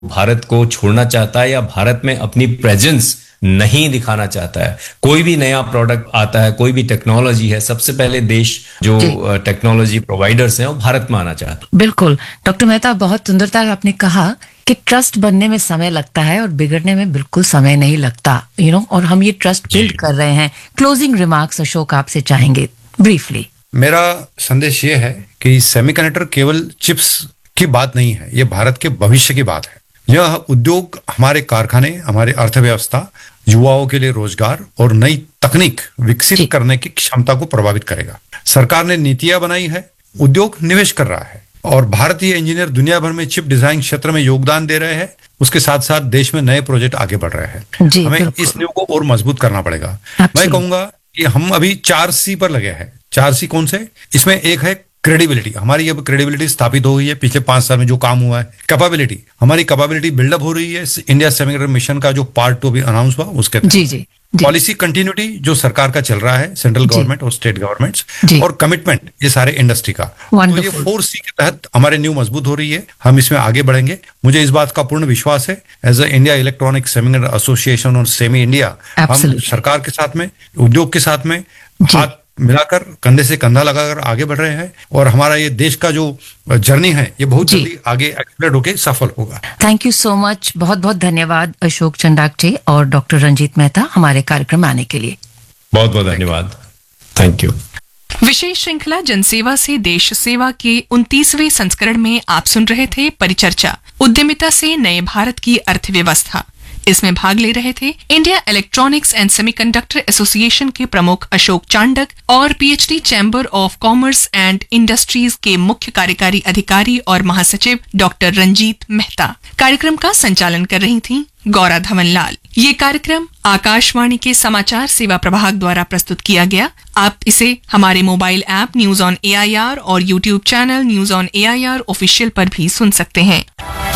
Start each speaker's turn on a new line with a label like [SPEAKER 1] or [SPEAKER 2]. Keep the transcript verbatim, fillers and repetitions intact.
[SPEAKER 1] भारत को छोड़ना चाहता है या भारत में अपनी प्रेजेंस नहीं दिखाना चाहता है। कोई भी नया प्रोडक्ट आता है, कोई भी टेक्नोलॉजी है, सबसे पहले देश जो टेक्नोलॉजी प्रोवाइडर्स हैं वो भारत में आना चाहते हैं।
[SPEAKER 2] बिल्कुल डॉक्टर मेहता, बहुत सुंदरता आपने कहा कि ट्रस्ट बनने में समय लगता है और बिगड़ने में बिल्कुल समय नहीं लगता, यू you नो know, और हम ये ट्रस्ट बिल्ड कर रहे हैं। क्लोजिंग रिमार्क्स अशोक आपसे चाहेंगे ब्रीफली।
[SPEAKER 3] मेरा संदेश ये है कि सेमीकंडक्टर केवल चिप्स की बात नहीं है, ये भारत के भविष्य की बात है। यह उद्योग हमारे कारखाने, हमारे अर्थव्यवस्था, युवाओं के लिए रोजगार और नई तकनीक विकसित करने की क्षमता को प्रभावित करेगा। सरकार ने नीतियां बनाई है, उद्योग निवेश कर रहा है और भारतीय इंजीनियर दुनिया भर में चिप डिजाइन क्षेत्र में योगदान दे रहे हैं। उसके साथ साथ देश में नए प्रोजेक्ट आगे बढ़ रहे हैं। हमें इस नींव को और मजबूत करना पड़ेगा। मैं कहूंगा कि हम अभी चार सी पर लगे हैं। चार सी कौन से? इसमें एक है क्रेडिबिलिटी। हमारी अब क्रेडिबिलिटी स्थापित हो गई है पिछले पांच साल में जो काम हुआ है। कैपेबिलिटी, हमारी कैपेबिलिटी बिल्डअप हो रही है इंडिया सेमीकंडक्टर मिशन का जो पार्ट टू अभी अनाउंस हुआ उसके तहत।
[SPEAKER 2] जी जी
[SPEAKER 3] पॉलिसी कंटिन्यूटी जो सरकार का चल रहा है, सेंट्रल गवर्नमेंट और स्टेट गवर्नमेंट्स, और कमिटमेंट ये सारे इंडस्ट्री का। तो ये फोर सी के तहत हमारे न्यू मजबूत हो रही है। हम इसमें आगे बढ़ेंगे। मुझे इस बात का पूर्ण विश्वास है, as a India electronic semiconductor association और सेमी इंडिया, हम सरकार के साथ में, उद्योग के साथ में हाथ मिलाकर, कंधे से कंधा लगाकर आगे बढ़ रहे हैं और हमारा ये देश का जो जर्नी है ये बहुत जल्दी आगे एक्सप्लेड होकर सफल होगा।
[SPEAKER 2] Thank you so much. बहुत बहुत धन्यवाद अशोक चंडागटे और डॉक्टर रंजीत मेहता हमारे कार्यक्रम में आने के लिए।
[SPEAKER 1] बहुत बहुत धन्यवाद। Thank you.
[SPEAKER 4] विशेष श्रृंखला जनसेवा से देश सेवा के उनतीसवें संस्करण में आप सुन रहे थे परिचर्चा, उद्यमिता से नए भारत की अर्थव्यवस्था। इसमें भाग ले रहे थे India electronics and semiconductor association के प्रमुख अशोक चांडक और PhD chamber of commerce and industries के मुख्य कार्यकारी अधिकारी और महासचिव डॉक्टर रंजीत मेहता। कार्यक्रम का संचालन कर रही थीं गौरा धवनलाल। ये कार्यक्रम आकाशवाणी के समाचार सेवा प्रभाग द्वारा प्रस्तुत किया गया। आप इसे हमारे mobile app news on AIR और YouTube channel news on AIR official पर भी सुन सकते हैं।